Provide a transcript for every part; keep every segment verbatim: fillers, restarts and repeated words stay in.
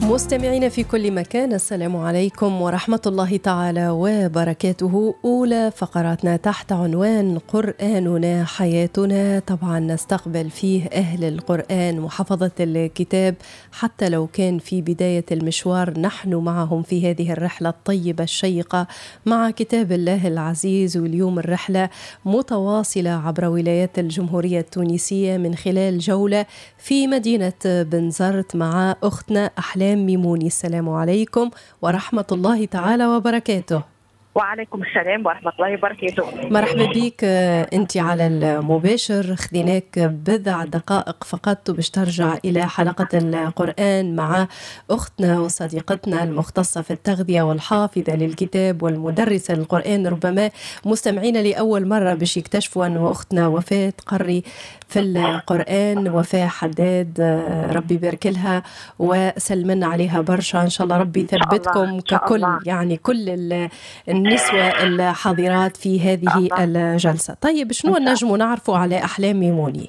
مستمعين في كل مكان، السلام عليكم ورحمة الله تعالى وبركاته. أولى فقراتنا تحت عنوان قرآننا حياتنا، طبعا نستقبل فيه أهل القرآن وحفظة الكتاب حتى لو كان في بداية المشوار. نحن معهم في هذه الرحلة الطيبة الشيقة مع كتاب الله العزيز، واليوم الرحلة متواصلة عبر ولايات الجمهورية التونسية من خلال جولة في مدينة بنزرت مع أختنا أحلام ميموني. السلام عليكم ورحمة الله تعالى وبركاته. وعليكم السلام ورحمة الله وبركاته. مرحبا بك، أنت على المباشر. خذيناك بضع دقائق فقط باش ترجع إلى حلقة القرآن مع أختنا وصديقتنا المختصة في التغذية والحافظة للكتاب والمدرسة للقرآن. ربما مستمعين لأول مرة باش يكتشفوا أن أختنا وفاة تقري في القرآن، وفاة حداد، ربي يبارك لها وسلمنا عليها برشا. إن شاء الله ربي يثبتكم ككل، يعني كل النسوة الحاضرات في هذه الجلسة. طيب شنو نجم نعرفوا على أحلام ميموني؟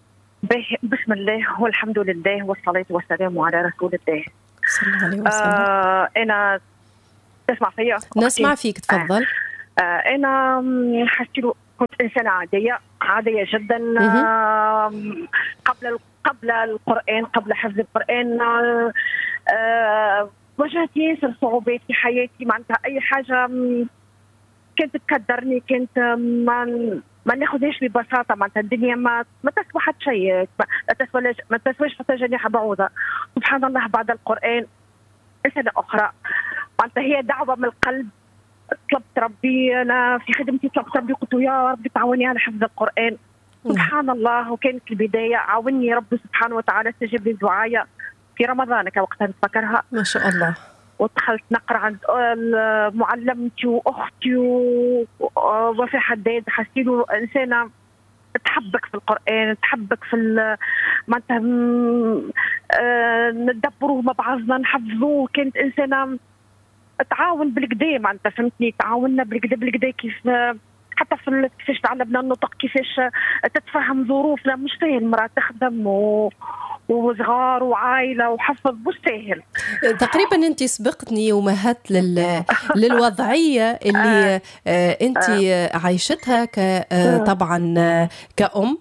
بسم الله والحمد لله والصلاة والسلام على رسول الله صلى الله عليه وسلم. آه أنا تسمع فيا؟ نسمع فيك، تفضل. آه أنا حسيت كنت إنسانة عادية عادية جدا آه قبل قبل القرآن، قبل حفظ القرآن. آه واجهت ياسر صعوبات في حياتي، معناتها أي حاجة كانت تقدرني كانت ما ما ناخذهاش ببساطة. معناتها الدنيا ما ما تسوى حتى شيء، ما تسوى ما تسواش حتى جناح بعوضة. سبحان الله، بعد القرآن إنسانة أخرى. معناتها هي دعوة من القلب. طلبت ربي، أنا في خدمتي طلبت ربي، قلت يا ربي تعاوني على حفظ القرآن. سبحان الله، وكانت البداية عاوني ربي سبحانه وتعالى، استجاب لي دعايا في رمضان كوقتها نتفكرها ما شاء الله. ودخلت نقرأ عند معلمتي وأختي وفي حداد. حسيت إنسانة تحبك في القرآن، تحبك في معناتها ندبروه مع بعضنا نحفظوه. كانت إنسانة تعاون بالكدا، معناتها فهمتني، تعاوننا بالكدا بالكدا كيف حتى في كيفاش تعلمنا النطق، كيفاش تتفهم ظروفنا. مش سهل المرأة تخدم و... وصغار وعائلة وحفظ، مش سهل. تقريبا أنت سبقتني ومهدت لل... للوضعية اللي آه أنت عايشتها ك... آه طبعا كأم،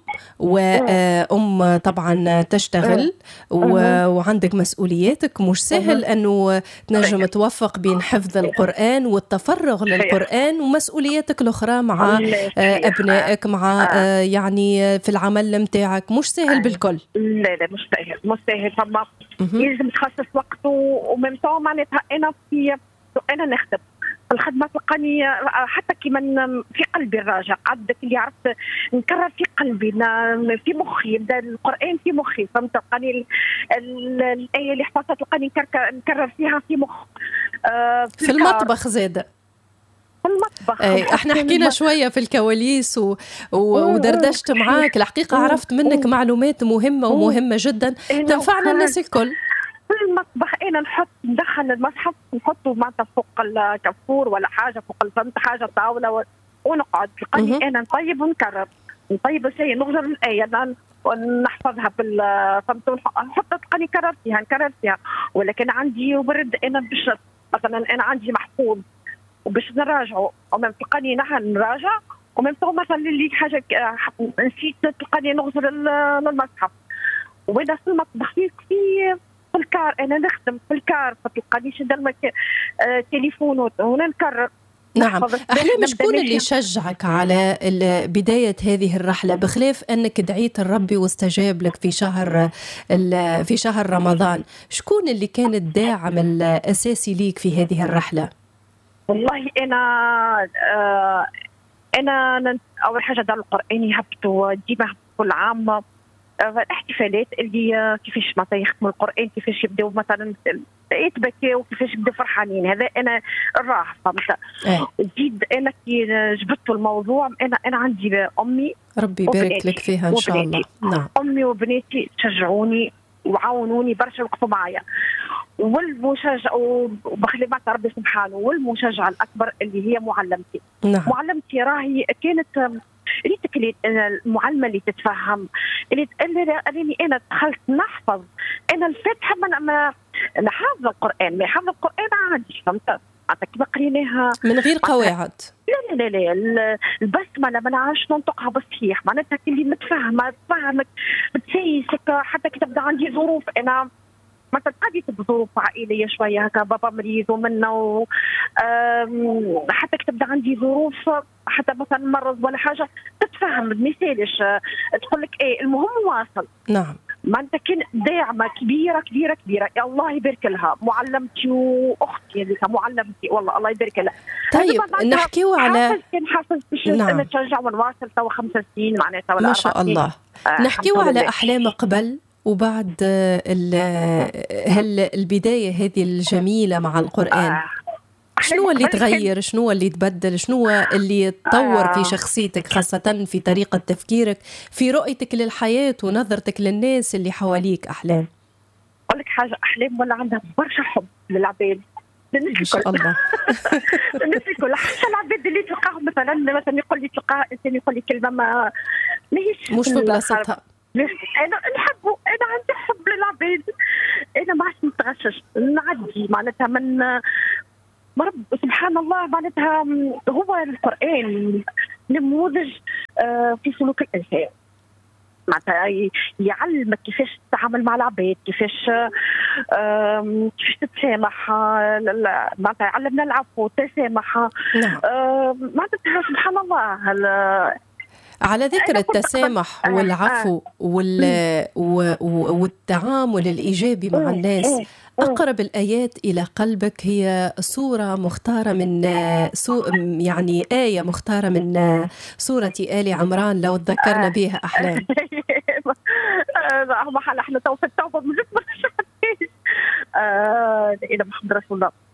وأم طبعا تشتغل و... وعندك مسؤولياتك. مش سهل أنه تنجم توفق بين حفظ القرآن والتفرغ للقرآن ومسؤولياتك الأخرى مع آه أبنائك، مع آه يعني في العمل متاعك. مش سهل بالكل. لا لا مش سهل، مش سهل. فما لازم تخصص وقت وممتع. معناتها أنا في أنا نخدم الخدمة تلقاني حتى كي من في قلبي الراجع. عندك اللي عرفت نكرر في قلبي، في مخي، يبدا القرآن في مخي. فهمت؟ تلقاني الآية اللي حفظتها تلقاني نكرر فيها في مخ. آه في, في المطبخ زادة. المطبخ. اي احنا حكينا شويه في الكواليس و... و... ودردشت معاك. الحقيقه عرفت منك معلومات مهمه ومهمه جدا تنفعنا الناس الكل. في المطبخ انا نحط ندخل المصحف نحطه معناتها فوق الكفور ولا حاجه، فوق الفمت حاجه طاوله و... ونقعد تلقاني انا نطيب ونكرر نطيب شيء نغزر الايه ونحفظها بال فهمت، نحط تلقاني كرر فيها نكرر فيها. ولكن عندي ورد انا باش مثلا انا عندي محفوظ وباش نراجعوا ومن تلقاني نحن نراجع، ومن ثم مثلا اللي حاجه نسيت تلقاني نغزر للمصحف. وانا في المطبخ في في الكار، انا نخدم في الكار فتلقاني شد المك... آه تليفون هنا نكرر. نعم. أحلام، شكون اللي شجعك على بداية هذه الرحلة، بخلاف أنك دعيت الرب واستجاب لك في شهر في شهر رمضان؟ شكون اللي كان الداعم الأساسي ليك في هذه الرحلة؟ والله أنا آه أنا أول حاجة دار القرآن يهبطوا ديما كل عام آه الاحتفالات اللي آه كيفاش مثلا يختموا القرآن، كيفاش يبداو مثلا يتبكوا وكيفاش يبداو فرحانين. هذا أنا الراه فهمت. جد أنا كي جبت الموضوع، أنا أنا عندي أمي ربي يبارك لك فيها إن شاء الله. نعم. أمي وبناتي شجعوني وعاونوني برشا، وقفوا معايا. والمشجع وبخدمات ربي سبحانه، والمشجع الأكبر اللي هي معلمتي. نعم. معلمتي راهي كانت ريتك المعلمة اللي تتفهم، اللي تقول لي أنا دخلت نحفظ أنا الفاتحة ما انا حافظه القران، ما حافظه القران عادي، فهمت؟ كيف قريناها من غير قواعد. لا لا لا لا البسمله ما نعرفش ننطقها بالصحيح، معناتها اللي متفهمه تفهمك بتسيسك. حتى كي تبدا عندي ظروف انا مثلا قضيت بظروف عائليه شويه هكا، بابا مريض ومنه، حتى كي تبدا عندي ظروف حتى مثلا مرض ولا حاجه تتفهم ما يسالش تقول لك ايه المهم واصل. نعم. معناتها كان داعمه كبيره كبيره كبيره، يا الله يبارك لها، معلمتي واختي اللي معلمتي والله الله يبارك لها. طيب نحكيو على كان حافظ باش نعم. نتشجع ونواصل توا خمس سنين معناتها ولا ما شاء الله. آه نحكيو على احلام قبل وبعد البدايه هذه الجميله مع القرآن. آه. شنو اللي تغير، شنو اللي تبدل، شنو اللي تطور في شخصيتك، خاصة في طريقة تفكيرك، في رؤيتك للحياة ونظرتك للناس اللي حواليك؟ أحلام أقول لك حاجة، أحلام ولا عندها برشا حب للعباد ما شاء الله. الناس الكل حتى العباد اللي تلقاهم مثلا مثلا يقول لي تلقاه إنسان يقول لي كلمة ما ماهيش مش في بلاصتها. أنا نحبه، أنا عندي حب للعباد، أنا ما عادش نتغشش نعدي معناتها من رب سبحان الله. معناتها هو القرآن نموذج في سلوك الإنسان، معناتها يعلمك كيفاش تتعامل مع العباد، كيفاش كيفاش تتسامح، معناتها يعلمنا العفو والتسامح. معناتها سبحان الله. على ذكر التسامح والعفو والتعامل الإيجابي مع الناس، أقرب الآيات إلى قلبك هي سورة مختارة من سو يعني آية مختارة من سورة آل عمران، لو تذكرنا بها أحلام. اللهم حال احنا تو في التوبة من جسم إلى محمد رسول الله.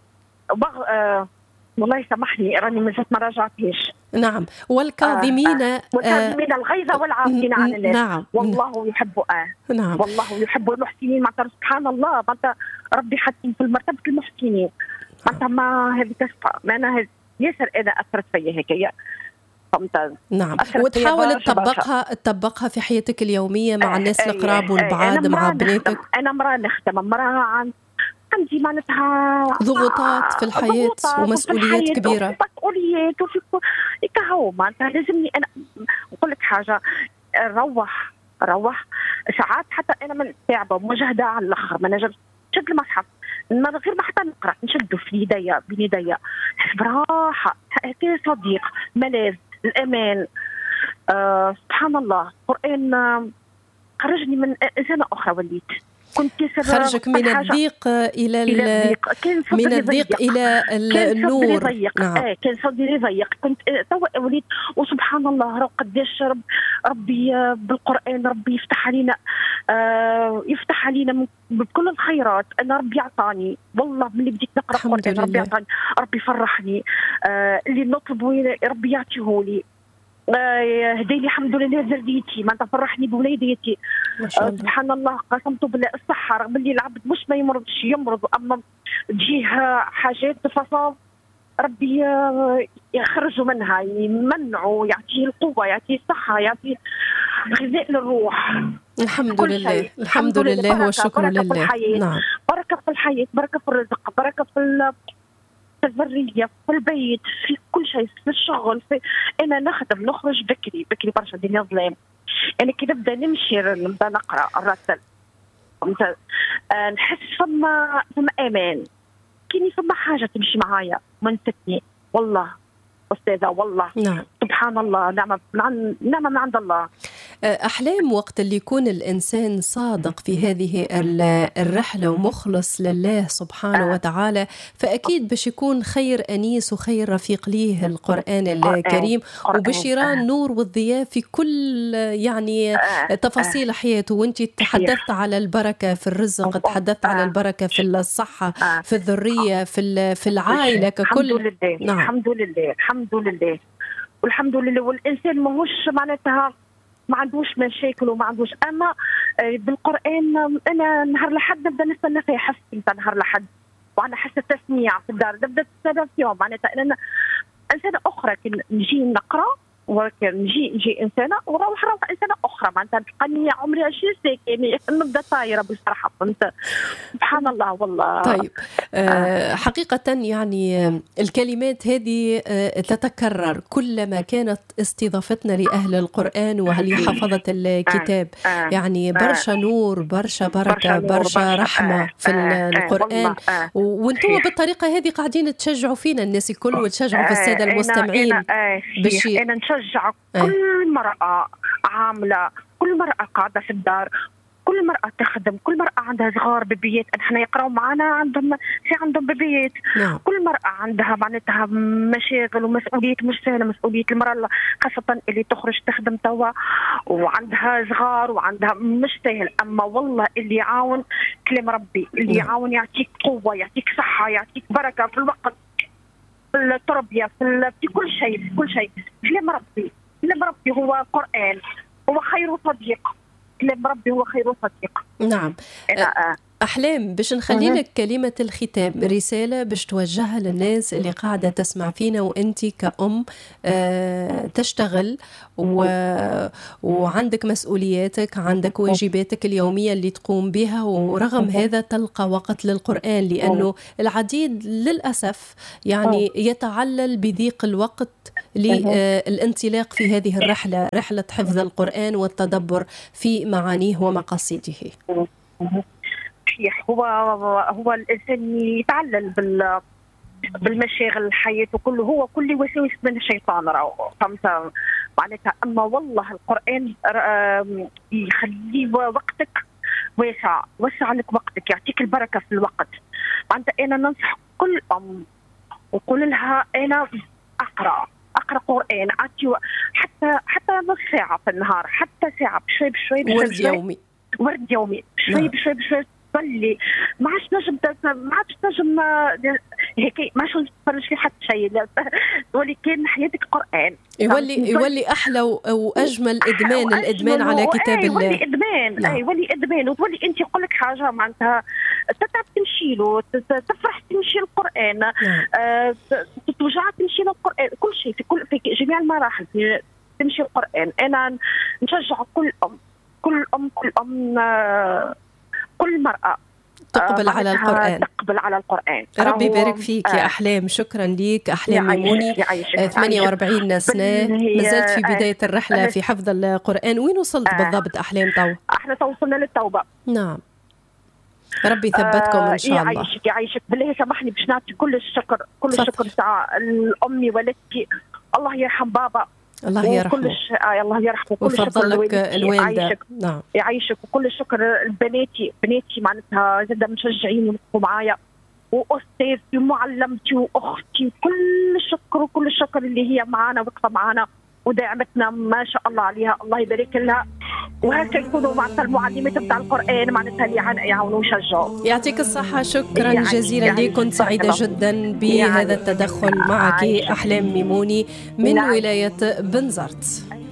والله سامحني راني من جد ما راجعتهاش. نعم. والكاظمين آه. والكاظمين الغيظ والعافين عن الناس. نعم. والله يحب آه. نعم. والله يحب المحسنين. معناتها سبحان الله، معناتها ربي حطني في مرتبة المحسنين. معناتها ما هذه تسقى، ما أنا ياسر أنا أثرت فيا هكايا. نعم. وتحاول تطبقها تطبقها في حياتك اليومية مع الناس القراب والبعاد، مع بناتك. أنا مرأة نخدم، مرأة عن عندي معناتها ضغوطات في الحياة ومسؤوليات في كبيرة. مسؤوليات وفي كهو معناتها لازمني أنا نقول لك حاجة، روح روح ساعات حتى أنا من تعبة مجهدة على الآخر ما نجمش نشد المصحف من غير ما حتى نقرأ، نشده في يديا بين يديا براحة هكا صديق ملاذ الأمان. آه سبحان الله. القرآن خرجني من إنسانة أخرى، وليت كنت خرجك من الضيق إلى, إلى الضيق. من الضيق إلى النور. نعم. آه كان صدري ضيق، كنت توا وليت وسبحان الله راه قداش رب ربي بالقرآن ربي يفتح علينا، آه يفتح علينا بكل الخيرات. أنا ربي يعطاني والله من اللي بديت نقرأ القرآن ربي يعطاني، ربي يفرحني. آه اللي نطلبه ربي يعطيهولي. آه هديلي الحمد لله ذريتي، ما تفرحني بوليديتي. آه سبحان الله قسمت بالله الصحة، رغم اللي العبد مش ما يمرضش يمرض، أما تجيه حاجات فصام ربي يخرجوا منها، يمنعوا، يعطيه القوة، يعطيه الصحة، يعطيه غذاء للروح. الحمد لله. الحمد لله والشكر لله. نعم. بركة في الحياة، بركة في الرزق، بركة في في الذرية، في البيت، في كل شيء، في الشغل. في أنا نخدم نخرج بكري بكري برشا الدنيا ظلام. أنا كي نبدأ نمشي نبدأ نقرأ الرسل أه نحس فما فما أمان، كيني فما حاجة تمشي معايا منستني والله أستاذة والله. نعم. سبحان الله. نعمة نعمة من عند الله. أحلام وقت اللي يكون الإنسان صادق في هذه الرحلة ومخلص لله سبحانه وتعالى، فأكيد باش يكون خير أنيس وخير رفيق ليه القرآن الكريم، وباش يرى النور والضياء في كل يعني تفاصيل حياته. وانت تحدثت على البركة في الرزق، تحدثت على البركة في الصحة، في الذرية، في في العائلة ككل. الحمد لله. نعم. الحمد لله. الحمد لله والحمد لله. والإنسان ماهوش معناتها ما عندوش مشاكل وما عندوش، اما بالقران انا نهار لحد نبدا نستنى فيها حس نتاع نهار لحد، وانا حاسه تسميع في الدار نبدا تستنى فيهم. معناتها انا انسانه اخرى كي نجي نقرا ولكن نجي نجي انسانه وروح روح انسانه اخرى معناتها تلقاني عمري عشرين ساكن نبدا طايره بصراحه فهمت. سبحان الله والله. طيب آه حقيقه يعني الكلمات هذه آه تتكرر كلما كانت استضافتنا لاهل القران وهل حفظه الكتاب. آه آه يعني برشا نور برشا بركه برشا, برشا رحمه آه في آه القران آه آه وانتم بالطريقه هذه قاعدين تشجعوا فينا الناس الكل وتشجعوا في الساده المستمعين. أنا, أنا, آه أنا نشجع كل مرأة عاملة، كل مرأة قاعدة في الدار، كل مرأة تخدم، كل مرأة عندها صغار ببيات، نحن يقراوا معنا عندهم في عندهم ببيات. نعم. كل مرأة عندها معناتها مشاغل ومسؤوليات مش سهلة، مسؤولية المرأة خاصة اللي تخرج تخدم توا وعندها صغار وعندها مش سهل. أما والله اللي يعاون كلام ربي، اللي نعم. يعاون يعطيك قوة، يعطيك صحة، يعطيك بركة في الوقت، في التربية، في, في كل شيء، في كل شيء. كلام ربي، كلام ربي هو قرآن، هو خير صديق. كلام ربي هو خير صديق. نعم. أحلام، باش نخلي لك كلمة الختام، رسالة باش توجهها للناس اللي قاعدة تسمع فينا وأنت كأم آه تشتغل و... وعندك مسؤولياتك، عندك واجباتك اليومية اللي تقوم بها، ورغم هذا تلقى وقت للقرآن، لأنه العديد للأسف يعني يتعلل بضيق الوقت للانطلاق في هذه الرحلة، رحلة حفظ القرآن والتدبر في معانيه ومقاصده. هو هو الانسان يتعلل بال بالمشاغل حياته كله، هو كل وساوس من الشيطان راهو فهمت معناتها. اما والله القران يخلي وقتك واسع، وسع لك وقتك، يعطيك البركه في الوقت. معناتها انا ننصح كل ام وقول لها انا اقرا اقرا قران، عطي حتى حتى نص ساعه في النهار، حتى ساعه بشوي بشوي بشوي ورد يومي، ورد يومي بشوي بشوي بشوي تولي ما عادش نجم ما عادش نجم هيك ما عادش نتفرج في حتى شيء، تولي كان حياتك قرآن، يولي يولي احلى واجمل ادمان، الادمان على كتاب الله، يولي ادمان. اي يولي ادمان، وتولي انت يقول لك حاجه معناتها تتعب تمشي له، تفرح تمشي القرآن، آه توجع تمشي له القرآن، كل شيء في كل في جميع المراحل في تمشي القرآن. انا نشجع كل ام كل ام كل ام آه كل مرأة تقبل على القرآن، تقبل على القرآن. ربي يبارك فيك يا أحلام. شكرا ليك أحلام ميموني، ثمانية وأربعين سنة، مازالت في بداية الرحلة في حفظ القرآن. وين وصلت بالضبط أحلام تو؟ احنا توصلنا للتوبة. نعم، ربي يثبتكم إن شاء الله. يعيشك يعيشك بالله. سامحني باش نعطي كل الشكر، كل الشكر تاع الأمي والدتي، الله يرحم بابا، الله يرحمه، كل ش... آه الله يرحمه، كل الشكر لك الوالده. يعيشك. نعم يعيشك، وكل الشكر لبناتي، بناتي معناتها زاد مشجعين ويوقفوا معايا، واستاذتي ومعلمتي واختي، وكل الشكر وكل الشكر اللي هي معانا وقفه معانا ودعمتنا ما شاء الله عليها، الله يبارك لها. وهكا يكونوا معناتها المعلمات بتاع القرآن معناتها اللي يعاونوا ويشجعوا. يعطيك الصحة، شكرا جزيلا لك، كنت سعيدة جدا بهذا التدخل معك أحلام ميموني من ولاية بنزرت.